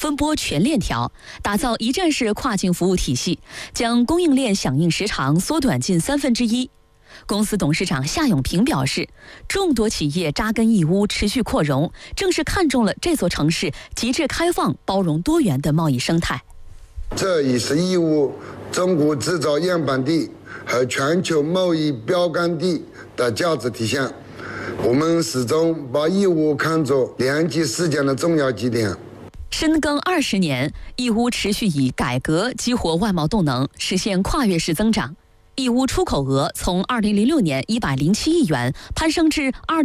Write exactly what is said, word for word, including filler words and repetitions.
分拨全链条，打造一站式跨境服务体系，将供应链响应时长缩短近三分之一。公司董事长夏永平表示，众多企业扎根义乌，持续扩容，正是看中了这座城市极致开放、包容多元的贸易生态。 这也是义乌中国制造样板地和全球贸易标杆地的价值体现。我们始终把义乌看作连接世界的重要基点。 深耕二十年，义乌持续以改革激活外贸动能，实现跨越式增长。义乌出口额从二零零六年一百零七亿元攀升至二。